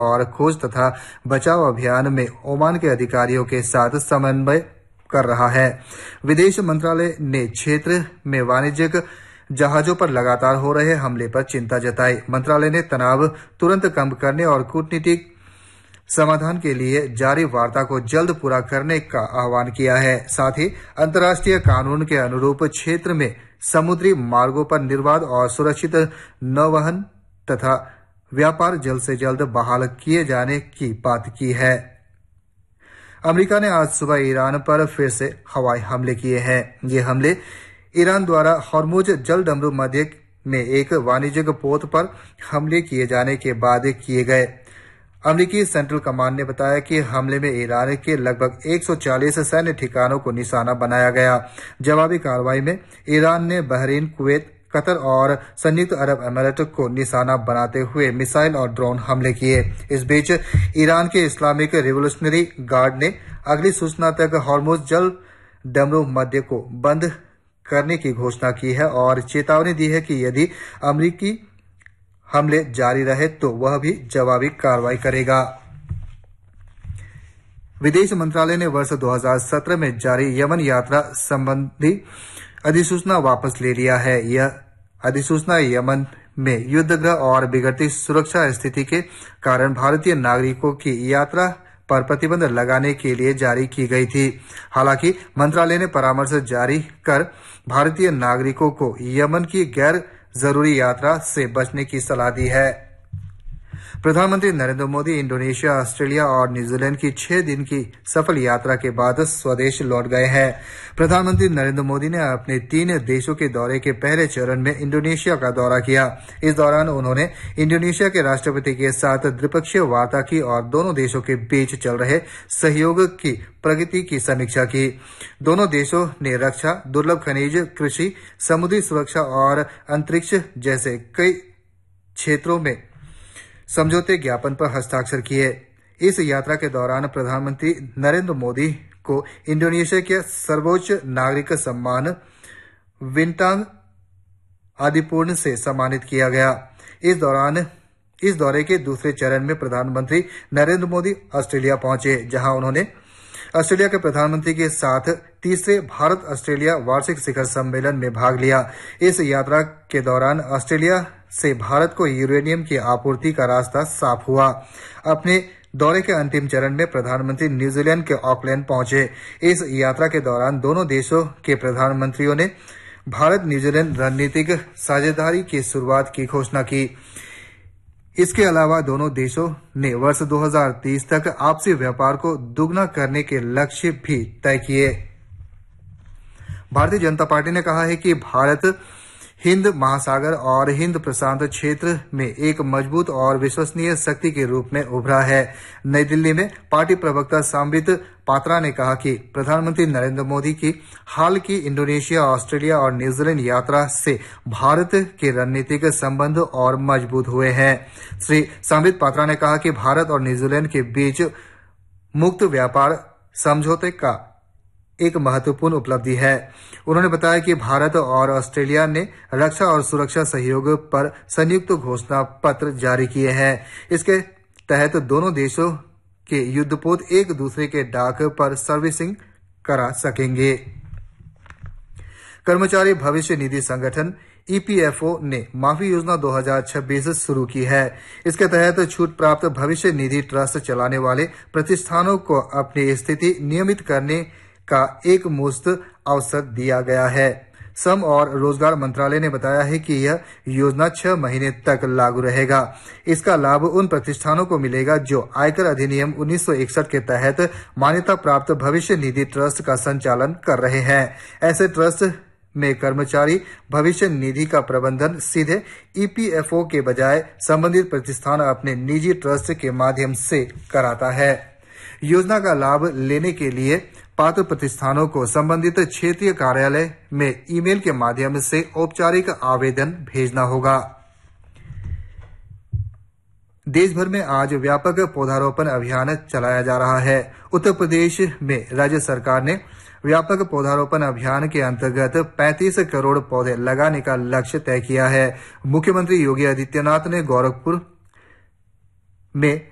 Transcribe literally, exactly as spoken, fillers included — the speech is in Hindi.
और खोज तथा बचाव अभियान में ओमान के अधिकारियों के साथ समन्वय कर रहा है। विदेश मंत्रालय ने क्षेत्र में वाणिज्यिक जहाजों पर लगातार हो रहे हमले पर चिंता जताई। मंत्रालय ने तनाव तुरंत कम करने और कूटनीतिक समाधान के लिए जारी वार्ता को जल्द पूरा करने का आह्वान किया है। साथ ही अंतर्राष्ट्रीय कानून के अनुरूप क्षेत्र में समुद्री मार्गों पर निर्बाध और सुरक्षित नौवहन तथा व्यापार जल्द से जल्द बहाल किए जाने की बात की है। अमेरिका ने आज सुबह ईरान पर फिर से हवाई हमले किए हैं। ये हमले ईरान द्वारा हॉर्मुज जलडमरू मध्य में एक वाणिज्यिक पोत पर हमले किए जाने के बाद किए गए। अमेरिकी सेंट्रल कमांड ने बताया कि हमले में ईरान के लगभग एक सौ चालीस सैन्य ठिकानों को निशाना बनाया गया। जवाबी कार्रवाई में ईरान ने बहरीन, कुवैत, कतर और संयुक्त अरब अमीरात को निशाना बनाते हुए मिसाइल और ड्रोन हमले किए। इस बीच ईरान के इस्लामिक रिवोल्यूशनरी गार्ड ने अगली सूचना तक हॉर्मुज जल डमरू मध्य को बंद करने की घोषणा की है और चेतावनी दी है कि यदि अमेरिकी हमले जारी रहे तो वह भी जवाबी कार्रवाई करेगा। विदेश मंत्रालय ने वर्ष दो हज़ार सत्रह में जारी यमन यात्रा संबंधी अधिसूचना वापस ले लिया है। यह अधिसूचना यमन में युद्धग्रस्त और बिगड़ती सुरक्षा स्थिति के कारण भारतीय नागरिकों की यात्रा पर प्रतिबंध लगाने के लिए जारी की गई थी। हालांकि मंत्रालय ने परामर्श जारी कर भारतीय नागरिकों को यमन की गैर जरूरी यात्रा से बचने की सलाह दी है। प्रधानमंत्री नरेंद्र मोदी इंडोनेशिया, ऑस्ट्रेलिया और न्यूजीलैंड की छह दिन की सफल यात्रा के बाद स्वदेश लौट गए हैं। प्रधानमंत्री नरेंद्र मोदी ने अपने तीन देशों के दौरे के पहले चरण में इंडोनेशिया का दौरा किया। इस दौरान उन्होंने इंडोनेशिया के राष्ट्रपति के साथ द्विपक्षीय वार्ता की और दोनों देशों के बीच चल रहे सहयोग की प्रगति की समीक्षा की। दोनों देशों ने रक्षा, दुर्लभ खनिज, कृषि, समुद्री सुरक्षा और अंतरिक्ष जैसे कई क्षेत्रों में समझौते ज्ञापन पर हस्ताक्षर किए। इस यात्रा के दौरान प्रधानमंत्री नरेंद्र मोदी को इंडोनेशिया के सर्वोच्च नागरिक सम्मान बिंतांग आदिपुर्ण से सम्मानित किया गया। इस दौरान इस दौरे के दूसरे चरण में प्रधानमंत्री नरेंद्र मोदी ऑस्ट्रेलिया पहुंचे, जहां उन्होंने ऑस्ट्रेलिया के प्रधानमंत्री के साथ तीसरे भारत ऑस्ट्रेलिया वार्षिक शिखर सम्मेलन में भाग लिया। इस यात्रा के दौरान ऑस्ट्रेलिया से भारत को यूरेनियम की आपूर्ति का रास्ता साफ हुआ। अपने दौरे के अंतिम चरण में प्रधानमंत्री न्यूजीलैंड के ऑकलैंड पहुंचे। इस यात्रा के दौरान दोनों देशों के प्रधानमंत्रियों ने भारत न्यूजीलैंड रणनीतिक साझेदारी की शुरुआत की घोषणा की। इसके अलावा दोनों देशों ने वर्ष दो हज़ार तीस तक आपसी व्यापार को दुगना करने के लक्ष्य भी तय किए। भारतीय जनता पार्टी ने कहा है कि भारत हिंद महासागर और हिंद प्रशांत क्षेत्र में एक मजबूत और विश्वसनीय शक्ति के रूप में उभरा है। नई दिल्ली में पार्टी प्रवक्ता संबित पात्रा ने कहा कि प्रधानमंत्री नरेंद्र मोदी की हाल की इंडोनेशिया, ऑस्ट्रेलिया और न्यूजीलैंड यात्रा से भारत के रणनीतिक संबंध और मजबूत हुए हैं। श्री संबित पात्रा ने कहा कि भारत और न्यूजीलैंड के बीच मुक्त व्यापार समझौते का एक महत्वपूर्ण उपलब्धि है। उन्होंने बताया कि भारत और ऑस्ट्रेलिया ने रक्षा और सुरक्षा सहयोग पर संयुक्त घोषणा पत्र जारी किए हैं। इसके तहत दोनों देशों के युद्धपोत एक दूसरे के डाक पर सर्विसिंग करा सकेंगे। कर्मचारी भविष्य निधि संगठन ई पी एफ ओ ने माफी योजना दो हज़ार छब्बीस शुरू की है। इसके तहत छूट प्राप्त भविष्य निधि ट्रस्ट चलाने वाले प्रतिष्ठानों को अपनी स्थिति नियमित करने का एक मुश्त अवसर दिया गया है। श्रम और रोजगार मंत्रालय ने बताया है कि यह योजना छह महीने तक लागू रहेगा। इसका लाभ उन प्रतिष्ठानों को मिलेगा जो आयकर अधिनियम उन्नीस सौ इकसठ के तहत मान्यता प्राप्त भविष्य निधि ट्रस्ट का संचालन कर रहे हैं। ऐसे ट्रस्ट में कर्मचारी भविष्य निधि का प्रबंधन सीधे ई पी एफ ओ के बजाय संबंधित प्रतिष्ठान अपने निजी ट्रस्ट के माध्यम से कराता है। योजना का लाभ लेने के लिए पात्र प्रतिष्ठानों को संबंधित क्षेत्रीय कार्यालय में ईमेल के माध्यम से औपचारिक आवेदन भेजना होगा। देश भर में आज व्यापक पौधारोपण अभियान चलाया जा रहा है। उत्तर प्रदेश में राज्य सरकार ने व्यापक पौधारोपण अभियान के अंतर्गत पैंतीस करोड़ पौधे लगाने का लक्ष्य तय किया है। मुख्यमंत्री योगी आदित्यनाथ ने गोरखपुर में